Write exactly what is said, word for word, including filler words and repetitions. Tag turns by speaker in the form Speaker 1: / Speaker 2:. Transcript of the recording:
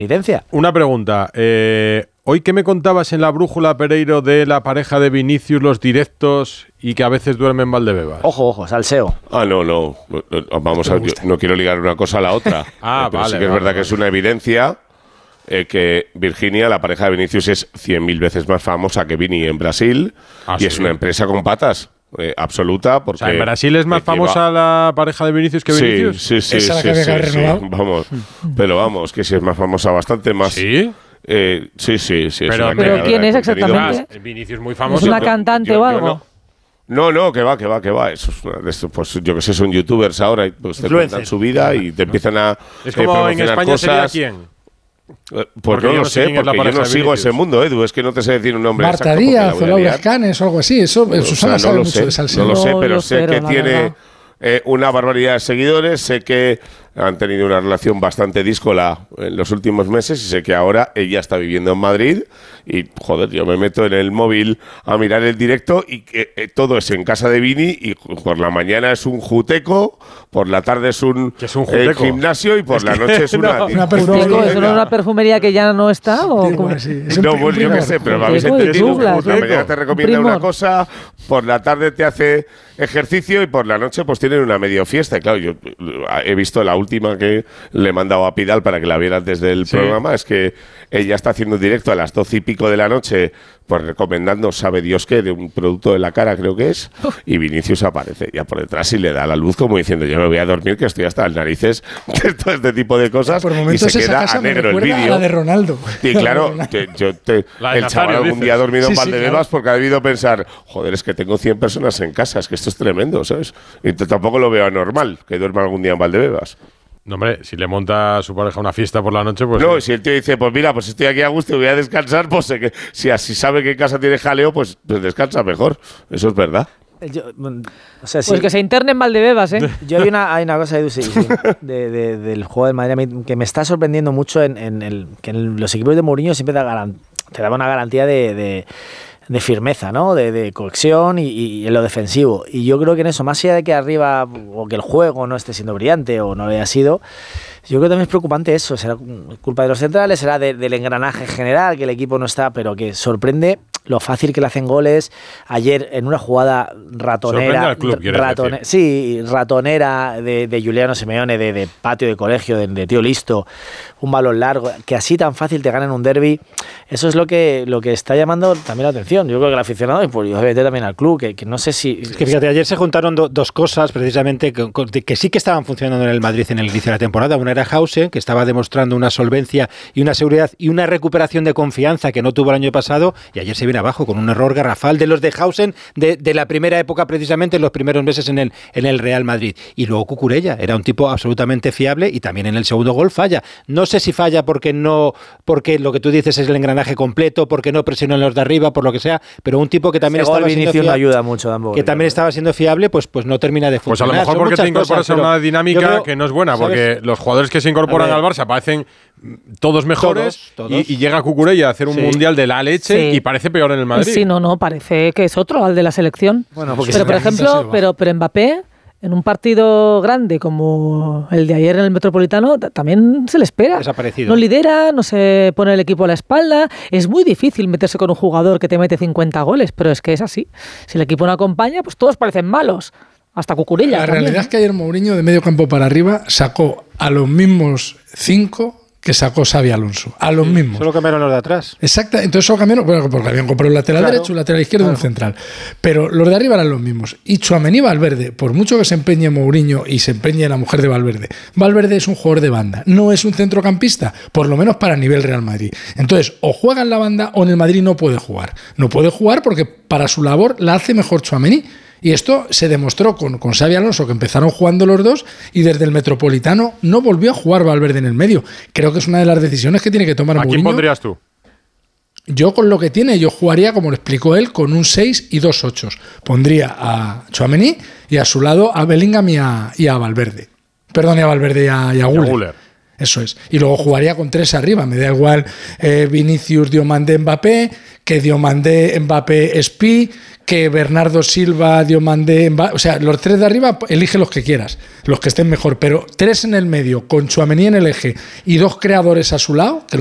Speaker 1: evidencia.
Speaker 2: Una pregunta. Eh, Hoy, ¿qué me contabas en la brújula, Pereiro, de la pareja de Vinicius, los directos y que a veces duermen en Valdebebas?
Speaker 1: Ojo, ojo, salseo.
Speaker 3: Ah, no, no. Vamos a ver, no quiero ligar una cosa a la otra.
Speaker 2: ah,
Speaker 3: eh, pero
Speaker 2: vale.
Speaker 3: sí que es
Speaker 2: vale,
Speaker 3: verdad
Speaker 2: vale.
Speaker 3: que es una evidencia eh, que Virginia, la pareja de Vinicius, es cien mil veces más famosa que Vini en Brasil.
Speaker 2: Ah,
Speaker 3: y
Speaker 2: sí.
Speaker 3: es una empresa con patas. Eh, absoluta, porque...
Speaker 2: O sea, ¿en Brasil es más famosa lleva... la pareja de Vinicius que Vinicius?
Speaker 3: Sí, sí, sí.
Speaker 4: Esa
Speaker 3: sí,
Speaker 4: la que
Speaker 3: sí,
Speaker 4: había
Speaker 3: sí,
Speaker 4: renovado.
Speaker 3: sí, vamos. Pero vamos, que si es más famosa, bastante más...
Speaker 2: ¿Sí?
Speaker 3: Eh, sí, sí, sí.
Speaker 5: Pero, pero ¿quién es exactamente?
Speaker 2: Ah, Vinicius muy famoso.
Speaker 5: ¿Es una cantante
Speaker 3: yo, yo,
Speaker 5: o algo?
Speaker 3: Yo no. No, no, que va, que va, que va. Eso es una de estos, pues yo que sé, son youtubers ahora y pues te cuentan su vida y te empiezan a
Speaker 2: Es como
Speaker 3: eh,
Speaker 2: en España
Speaker 3: cosas.
Speaker 2: sería quién.
Speaker 3: Pues porque no lo sé, sé porque yo no sigo ese mundo, Edu. Es que no te sé decir un nombre
Speaker 4: Marta
Speaker 3: exacto.
Speaker 4: Marta Díaz o Laura Escanes o algo así. Eso, o Susana sea, no sabe mucho
Speaker 3: sé,
Speaker 4: de salseo.
Speaker 3: No lo sé, pero
Speaker 5: no
Speaker 3: sé
Speaker 5: cero,
Speaker 3: que tiene eh, una barbaridad de seguidores. Sé que han tenido una relación bastante díscola en los últimos meses y sé que ahora ella está viviendo en Madrid y, joder, yo me meto en el móvil a mirar el directo y que eh, todo es en casa de Vini y por la mañana es un juteco, por la tarde es un,
Speaker 2: es un
Speaker 3: eh, gimnasio y por
Speaker 2: es
Speaker 3: la
Speaker 2: que,
Speaker 3: noche es una...
Speaker 4: No, una
Speaker 5: perfumería. ¿Eso no es una perfumería que ya no está? ¿O
Speaker 4: sí, bueno, sí.
Speaker 3: No, pues yo qué sé, pero me habéis entendido. Por la mañana te recomienda una cosa, por la tarde te hace ejercicio y por la noche pues tienen una medio fiesta. Y claro, yo he visto la última que le he mandado a Pidal para que la viera antes del sí. programa, es que ella está haciendo un directo a las doce y pico de la noche, pues recomendando, sabe Dios qué, de un producto de la cara, creo que es, y Vinicius aparece ya por detrás y le da la luz como diciendo, yo me voy a dormir que estoy hasta las narices de todo este tipo de cosas,
Speaker 4: por
Speaker 3: y se queda a negro el vídeo.
Speaker 4: La de Ronaldo.
Speaker 3: Y claro, te, yo te, el chaval algún día ha dormido sí, en Valdebebas sí, claro. porque ha debido pensar, joder, es que tengo cien personas en casa, es que esto es tremendo, ¿sabes? Y tampoco lo veo anormal que duerma algún día en Valdebebas.
Speaker 2: No, hombre, si le monta a su pareja una fiesta por la noche, pues...
Speaker 3: No, si el tío dice, pues mira, pues estoy aquí a gusto y voy a descansar, pues sé que si así sabe que en casa tiene jaleo, pues, pues descansa mejor. Eso es verdad.
Speaker 1: Yo, o sea,
Speaker 5: pues
Speaker 1: sí.
Speaker 5: que se interne en Valdebebas, ¿eh?
Speaker 1: Yo hay una, hay una cosa de, de, de, del juego del Madrid que me está sorprendiendo mucho en, en el que en los equipos de Mourinho siempre da garan, te daba una garantía de... de de firmeza, ¿no? De, de cohesión y, y en lo defensivo. Y yo creo que en eso, más allá de que arriba o que el juego no esté siendo brillante o no lo haya sido, yo creo que también es preocupante eso. Será culpa de los centrales, será de, del engranaje general, que el equipo no está, pero que sorprende lo fácil que le hacen goles. Ayer en una jugada ratonera,
Speaker 2: al club,
Speaker 1: ratone, sí, ratonera de, de Giuliano Simeone, de, de patio de colegio, de, de tío listo, un balón largo, que así tan fácil te ganan un derbi. Eso es lo que, lo que está llamando también la atención. Yo creo que el aficionado y pues, obviamente también al club, que, que no sé si...
Speaker 6: Es que fíjate, ayer se juntaron do, dos cosas precisamente que, que sí que estaban funcionando en el Madrid en el inicio de la temporada. Una era Hausen, que estaba demostrando una solvencia y una seguridad y una recuperación de confianza que no tuvo el año pasado, y ayer se viene abajo con un error garrafal de los de Hausen de, de la primera época, precisamente en los primeros meses en el, en el Real Madrid. Y luego Cucurella, era un tipo absolutamente fiable y también en el segundo gol falla. No sé si falla porque no, porque lo que tú dices es el engranaje completo, porque no presionó en los de arriba, por lo que sea, pero un tipo que también estaba siendo fiable,
Speaker 1: no ayuda mucho tampoco,
Speaker 6: que también estaba siendo fiable, pues, pues no termina de funcionar.
Speaker 2: Pues a lo mejor
Speaker 6: Son
Speaker 2: porque te incorporas
Speaker 6: cosas,
Speaker 2: a una dinámica creo, que no es buena, porque ¿sabes? Los jugadores que se incorporan al Barça parecen todos mejores todos, todos. Y, y llega Cucurella a hacer un sí. mundial de la leche sí. y parece peor en el Madrid.
Speaker 5: Sí, no, no, parece que es otro, al de la selección. Bueno, pero por ejemplo, pero, pero Mbappé, en un partido grande como el de ayer en el Metropolitano, también se le espera.
Speaker 6: Desaparecido.
Speaker 5: No lidera, no se pone el equipo a la espalda. Es muy difícil meterse con un jugador que te mete cincuenta goles, pero es que es así. Si el equipo no acompaña, pues todos parecen malos. Hasta Cucurella.
Speaker 4: La
Speaker 5: también.
Speaker 4: realidad es que ayer Mourinho, de medio campo para arriba, sacó a los mismos cinco que sacó Xabi Alonso, a los sí, mismos.
Speaker 6: Solo cambiaron los de atrás.
Speaker 4: Exacto, entonces solo cambiaron, bueno, porque habían comprado un lateral claro, derecho, un lateral izquierdo y claro. un central. Pero los de arriba eran los mismos. Y Tchouaméni y Valverde, por mucho que se empeñe Mourinho y se empeñe la mujer de Valverde, Valverde es un jugador de banda, no es un centrocampista, por lo menos para nivel Real Madrid. Entonces, o juega en la banda o en el Madrid no puede jugar. No puede jugar porque para su labor la hace mejor Tchouaméni. Y esto se demostró con, con Xabi Alonso, que empezaron jugando los dos, y desde el Metropolitano no volvió a jugar Valverde en el medio. Creo que es una de las decisiones que tiene que tomar Mourinho.
Speaker 2: ¿A quién pondrías tú?
Speaker 4: Yo con lo que tiene, yo jugaría, como lo explicó él, con un seis y dos ochos. Pondría a Tchouaméni y a su lado a Bellingham y a, y a Valverde. Perdón, y a Valverde y a, y a Güler. Güler. Eso es. Y luego jugaría con tres arriba. Me da igual eh, Vinicius, Diomandé, Mbappé, que Diomandé, Mbappé, Spi, que Bernardo Silva, Diomandé, o sea, los tres de arriba, elige los que quieras, los que estén mejor, pero tres en el medio, con Tchouaméni en el eje y dos creadores a su lado,